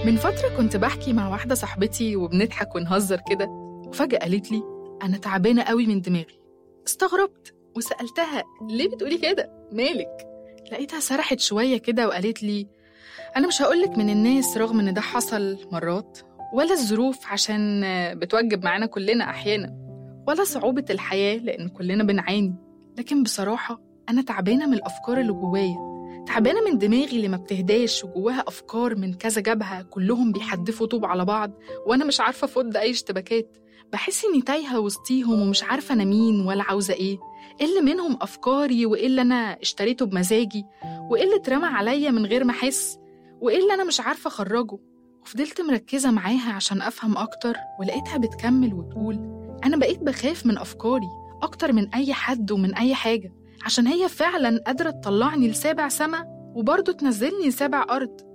من فترة كنت بحكي مع واحدة صاحبتي وبنضحك ونهزر كده، وفجأة قالت لي أنا تعبانة قوي من دماغي. استغربت وسألتها ليه بتقولي كده؟ مالك؟ لقيتها سرحت شوية كده وقالت لي أنا مش هقولك من الناس رغم إن ده حصل مرات، ولا الظروف عشان بتوجب معانا كلنا أحيانا، ولا صعوبة الحياة لأن كلنا بنعاني، لكن بصراحة أنا تعبانة من الأفكار اللي جوايا، تعبانة من دماغي اللي ما بتهداش وجواها أفكار من كذا جبهة كلهم بيحدفوا طوب على بعض، وأنا مش عارفة أفض أي اشتباكات. بحس إني تايهة وسطيهم ومش عارفة أنا مين ولا عاوزة إيه اللي منهم أفكاري وإيه اللي أنا اشتريته بمزاجي وإيه اللي اترمى عليا من غير ما أحس وإيه اللي أنا مش عارفة أخرجه. وفضلت مركزة معاها عشان أفهم أكتر، ولقيتها بتكمل وتقول أنا بقيت بخاف من أفكاري أكتر من أي حد ومن أي حاجة، عشان هي فعلا قادرة تطلعني لسابع سما وبرضه تنزلني لسابع أرض.